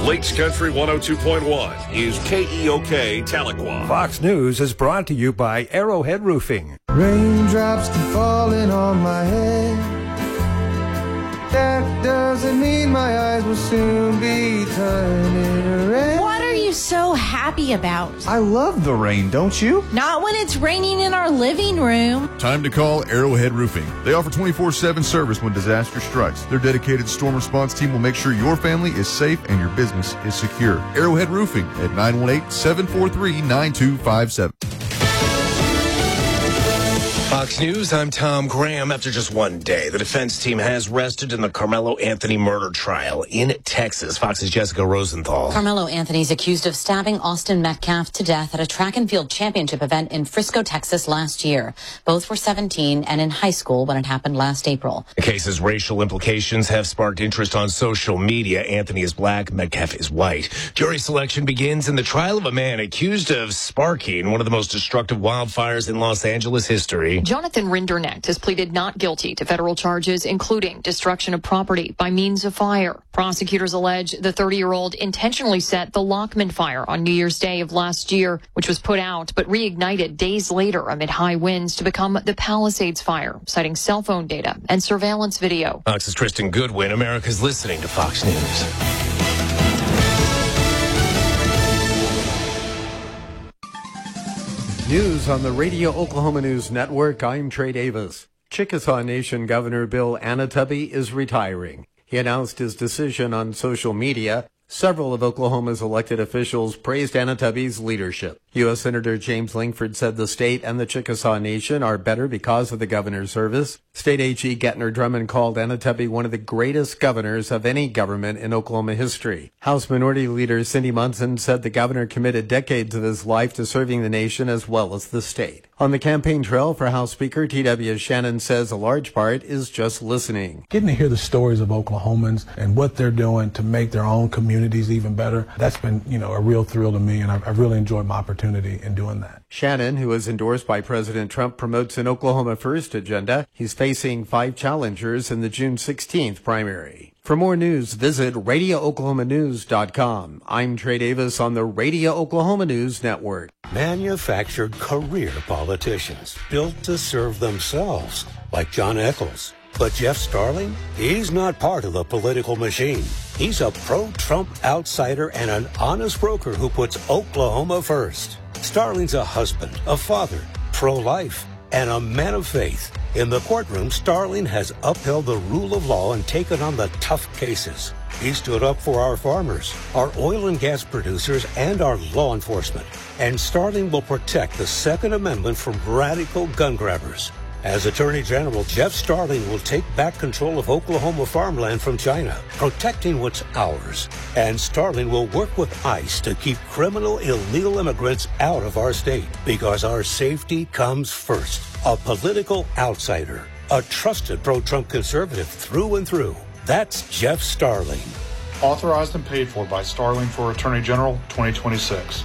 Lakes Country 102.1 is KEOK Tahlequah. Fox News is brought to you by Arrowhead Roofing. Raindrops keep falling on my head. That doesn't mean my eyes will soon be turning red. What are you so happy about? I love the rain, don't you? Not when it's raining in our living room. Time to call Arrowhead Roofing. They offer 24/7 service when disaster strikes. Their dedicated storm response team will make sure your family is safe and your business is secure. Arrowhead Roofing at 918-743-9257. Fox News, I'm Tom Graham. After just one day, the defense team has rested in the Carmelo Anthony murder trial in Texas. Fox's Jessica Rosenthal. Carmelo Anthony's accused of stabbing Austin Metcalf to death at a track and field championship event in Frisco, Texas last year. Both were 17 and in high school when it happened last April. The case's racial implications have sparked interest on social media. Anthony is black, Metcalf is white. Jury selection begins in the trial of a man accused of sparking one of the most destructive wildfires in Los Angeles history. Jonathan Rinderknecht has pleaded not guilty to federal charges, including destruction of property by means of fire. Prosecutors allege the 30-year-old intentionally set the Lockman fire on New Year's Day of last year, which was put out but reignited days later amid high winds to become the Palisades fire, citing cell phone data and surveillance video. Fox's Tristan Goodwin. America's listening to Fox News. News on the Radio Oklahoma News Network. I'm Trey Davis. Chickasaw Nation Governor Bill Anatubby is retiring. He announced his decision on social media. Several of Oklahoma's elected officials praised Anatubby's leadership. U.S. Senator James Lankford said the state and the Chickasaw Nation are better because of the governor's service. State AG Gettner Drummond called Anatubby one of the greatest governors of any government in Oklahoma history. House Minority Leader Cindy Munson said the governor committed decades of his life to serving the nation as well as the state. On the campaign trail for House Speaker, T.W. Shannon says a large part is just listening. Getting to hear the stories of Oklahomans and what they're doing to make their own communities even better, that's been, a real thrill to me, and I've really enjoyed my opportunity in doing that. Shannon, who is endorsed by President Trump, promotes an Oklahoma First agenda. He's facing 5 challengers in the June 16th primary. For more news, visit RadioOklahomaNews.com. I'm Trey Davis on the Radio Oklahoma News Network. Manufactured career politicians built to serve themselves, like John Eccles. But Jeff Starling, he's not part of the political machine. He's a pro-Trump outsider and an honest broker who puts Oklahoma first. Starling's a husband, a father, pro-life, and a man of faith. In the courtroom, Starling has upheld the rule of law and taken on the tough cases. He stood up for our farmers, our oil and gas producers, and our law enforcement. And Starling will protect the Second Amendment from radical gun grabbers. As Attorney General, Jeff Starling will take back control of Oklahoma farmland from China, protecting what's ours. And Starling will work with ICE to keep criminal illegal immigrants out of our state, because our safety comes first. A political outsider, a trusted pro-Trump conservative through and through. That's Jeff Starling. Authorized and paid for by Starling for Attorney General 2026.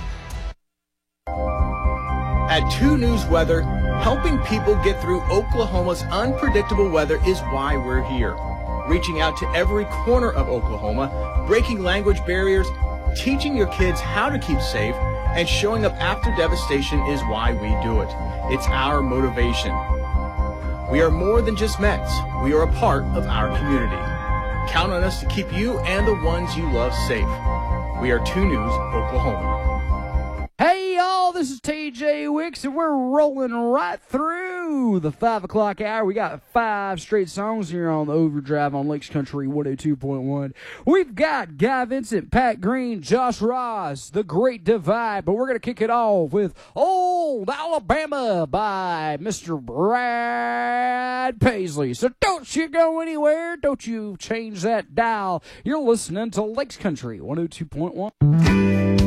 At 2 News Weather, helping people get through Oklahoma's unpredictable weather is why we're here. Reaching out to every corner of Oklahoma, breaking language barriers, teaching your kids how to keep safe, and showing up after devastation is why we do it. It's our motivation. We are more than just Mets. We are a part of our community. Count on us to keep you and the ones you love safe. We are 2 News Oklahoma. Hey, y'all, this is TJ Wicks, and we're rolling right through the 5 o'clock hour. We got 5 straight songs here on the Overdrive on Lakes Country 102.1. We've got Guy Vincent, Pat Green, Josh Ross, The Great Divide, but we're going to kick it off with Old Alabama by Mr. Brad Paisley. So don't you go anywhere. Don't you change that dial. You're listening to Lakes Country 102.1.